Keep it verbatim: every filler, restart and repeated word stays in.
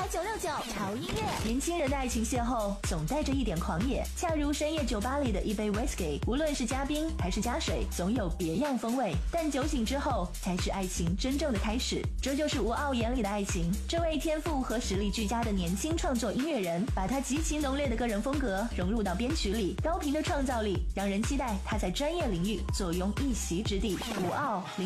九六九潮音乐。 年轻人的爱情邂逅总带着一点狂野，恰如深夜酒吧里的一杯 whisky， 无论是加冰还是加水，总有别样风味。但酒醒之后，才是爱情真正的开始。这就是吴傲眼里的爱情。这位天赋和实力俱佳的年轻创作音乐人，把他极其浓烈的个人风格融入到编曲里，高频的创造力让人期待他在专业领域坐拥一席之地。吴傲。